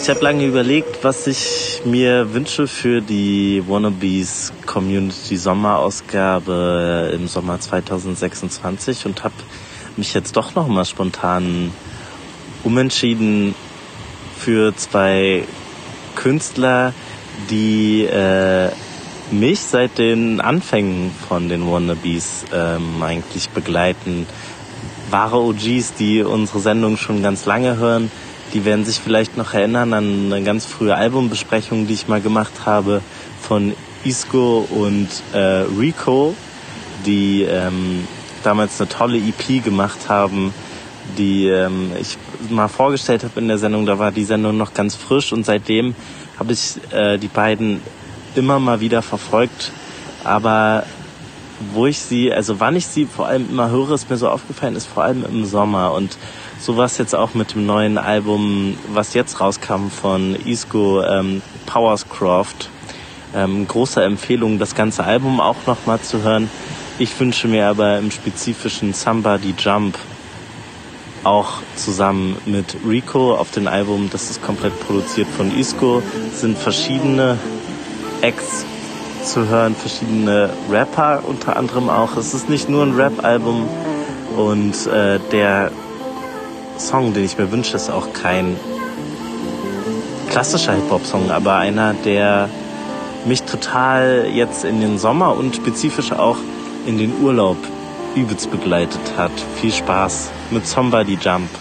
Ich habe lange überlegt, was ich mir wünsche für die Wannabes Community Sommerausgabe im Sommer 2026 und habe mich jetzt doch noch mal spontan umentschieden für zwei Künstler, die mich seit den Anfängen von den Wannabes eigentlich begleiten. Wahre OGs, die unsere Sendung schon ganz lange hören, die werden sich vielleicht noch erinnern an eine ganz frühe Albumbesprechung, die ich mal gemacht habe von Isco und Rico, die damals eine tolle EP gemacht haben, die ich mal vorgestellt habe in der Sendung. Da war die Sendung noch ganz frisch und seitdem habe ich die beiden immer mal wieder verfolgt. Aber wann ich sie vor allem immer höre, ist mir so aufgefallen, ist vor allem im Sommer. Und so war es jetzt auch mit dem neuen Album, was jetzt rauskam von Isco, Powerscroft. Große Empfehlung, das ganze Album auch nochmal zu hören. Ich wünsche mir aber im spezifischen Somebody Jump auch zusammen mit Rico auf dem Album. Das ist komplett produziert von Isco. Es sind verschiedene Acts zu hören, verschiedene Rapper unter anderem auch. Es ist nicht nur ein Rap-Album und der Song, den ich mir wünsche, ist auch kein klassischer Hip-Hop-Song, aber einer, der mich total jetzt in den Sommer und spezifisch auch in den Urlaub übelst begleitet hat. Viel Spaß mit Somebody Jump.